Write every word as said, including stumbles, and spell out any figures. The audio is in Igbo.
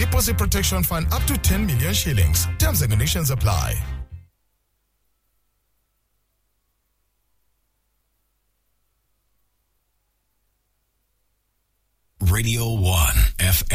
Deposit protection fund up to ten million shillings. Terms and conditions apply. Radio one F M.